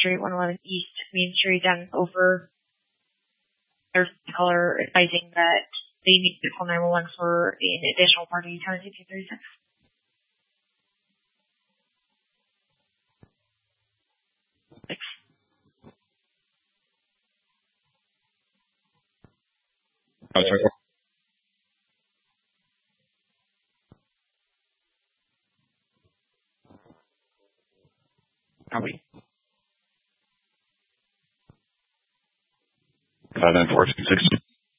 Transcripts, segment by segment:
Street, 111 East Main Street, and over their caller advising that they need to call 911 for an additional party, 10-236. Copy. 59426.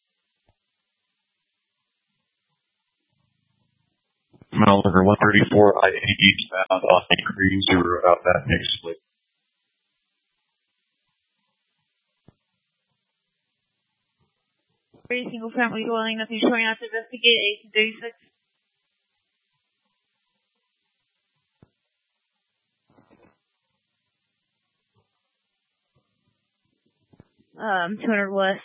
Mile number 134, I-80 eastbound on Creek 0 out that next split. Single family dwelling, nothing showing up to investigate, 1836. Um, 200 west.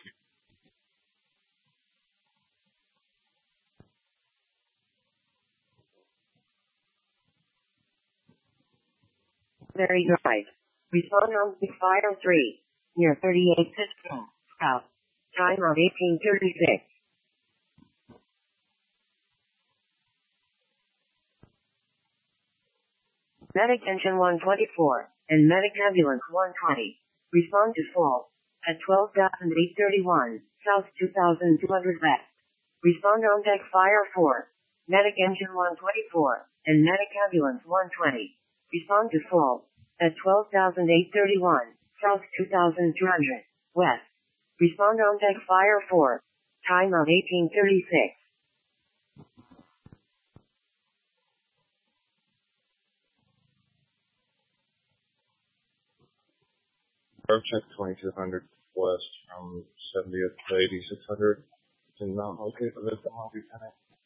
Very Drive. Respond on Fire 3, near 3815, south. Time of 1836. Medic Engine 124, and Medic Ambulance 120. Respond to fault at 12,831, south 2,200 west. Respond on deck Fire 4, Medic Engine 124, and Medic Ambulance 120. Respond to fault at 12,831, south 2,200 west. Respond on deck Fire 4, time of 1836. Air check 2200 west from 70th to 8600. Did not locate the victim, Lieutenant.